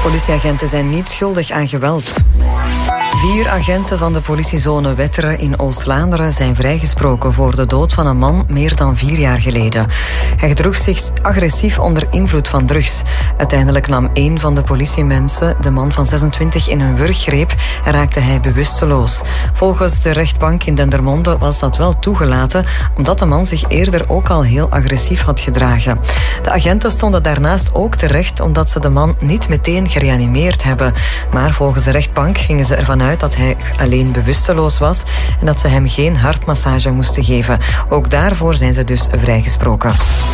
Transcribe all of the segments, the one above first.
Politieagenten zijn niet schuldig aan geweld. 4 agenten van de politiezone Wetteren in Oost-Vlaanderen zijn vrijgesproken voor de dood van een man meer dan 4 jaar geleden. Hij gedroeg zich agressief onder invloed van drugs. Uiteindelijk nam 1 van de politiemensen de man van 26 in een wurggreep en raakte hij bewusteloos. Volgens de rechtbank in Dendermonde was dat wel toegelaten, omdat de man zich eerder ook al heel agressief had gedragen. De agenten stonden daarnaast ook terecht omdat ze de man niet meteen gereanimeerd hebben. Maar volgens de rechtbank gingen ze ervan uit dat hij alleen bewusteloos was en dat ze hem geen hartmassage moesten geven. Ook daarvoor zijn ze dus vrijgesproken.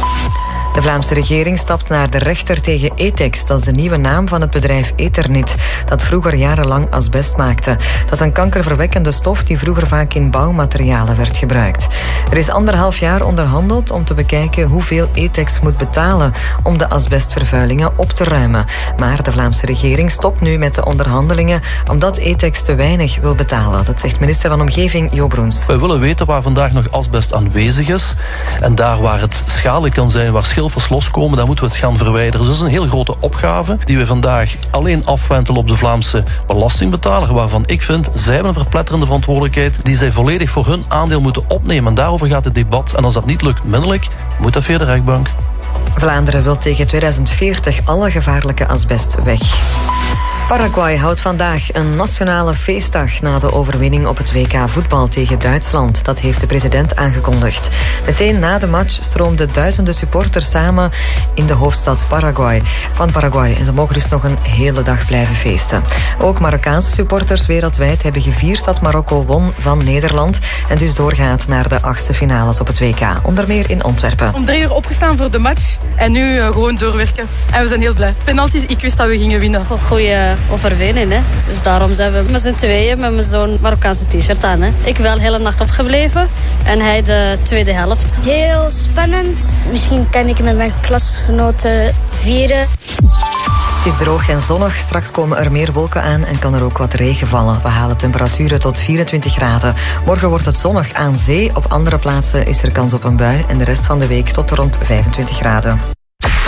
De Vlaamse regering stapt naar de rechter tegen Etex. Dat is de nieuwe naam van het bedrijf Eternit, dat vroeger jarenlang asbest maakte. Dat is een kankerverwekkende stof die vroeger vaak in bouwmaterialen werd gebruikt. Er is 1,5 jaar onderhandeld om te bekijken hoeveel Etex moet betalen om de asbestvervuilingen op te ruimen. Maar de Vlaamse regering stopt nu met de onderhandelingen omdat Etex te weinig wil betalen. Dat zegt minister van Omgeving Jo Broens. We willen weten waar vandaag nog asbest aanwezig is. En daar waar het schadelijk kan zijn, waar schilfers loskomen, dan moeten we het gaan verwijderen. Dus dat is een heel grote opgave die we vandaag alleen afwentelen op de Vlaamse belastingbetaler, waarvan ik vind, zij hebben een verpletterende verantwoordelijkheid die zij volledig voor hun aandeel moeten opnemen. En daarover gaat het debat. En als dat niet lukt middelijk, moet dat via de rechtbank. Vlaanderen wil tegen 2040 alle gevaarlijke asbest weg. Paraguay houdt vandaag een nationale feestdag na de overwinning op het WK voetbal tegen Duitsland. Dat heeft de president aangekondigd. Meteen na de match stroomden duizenden supporters samen in de hoofdstad van Paraguay. En ze mogen dus nog een hele dag blijven feesten. Ook Marokkaanse supporters wereldwijd hebben gevierd dat Marokko won van Nederland en dus doorgaat naar de 8e finales op het WK. Onder meer in Antwerpen. Om 3 uur opgestaan voor de match en nu gewoon doorwerken. En we zijn heel blij. Penalties, ik wist dat we gingen winnen. Goeie overwinning, hè. Dus daarom zijn we met z'n tweeën met mijn zo'n Marokkaanse t-shirt aan. Hè. Ik wel de hele nacht opgebleven en hij de tweede helft. Heel spannend. Misschien kan ik met mijn klasgenoten vieren. Het is droog en zonnig. Straks komen er meer wolken aan en kan er ook wat regen vallen. We halen temperaturen tot 24 graden. Morgen wordt het zonnig aan zee. Op andere plaatsen is er kans op een bui. En de rest van de week tot rond 25 graden.